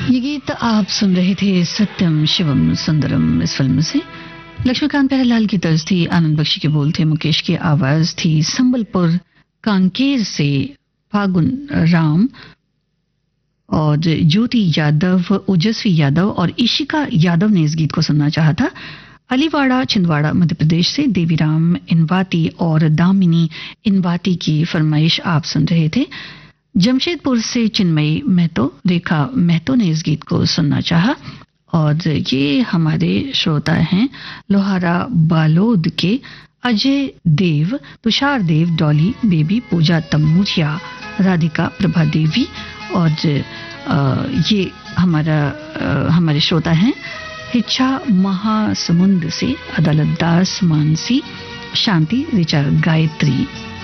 ये गीत आप सुन रहे थे सत्यम शिवम सुंदरम इस फिल्म से। लक्ष्मीकांत प्यारेलाल की तर्ज थी, आनंद बख्शी के बोल थे, मुकेश की आवाज थी। संबलपुर कांकेर से फागुन राम और ज्योति यादव, ओजस्वी यादव और इशिका यादव ने इस गीत को सुनना चाहा था। अलीवाड़ा छिंदवाड़ा मध्य प्रदेश से देवीराम इनवाती और दामिनी इनवाती की फरमाइश आप सुन रहे थे। जमशेदपुर से चिन्मयी महतो, रेखा महतो ने इस गीत को सुनना चाहा। और ये हमारे श्रोता हैं लोहारा बालोद के अजय देव, तुषार देव, डॉली बेबी, पूजा तमूरिया, राधिका प्रभा देवी। और ये हमारे श्रोता हैं हिच्छा महासमुंद से अदालत दास, मानसी, शांति, ऋचा, गायत्री।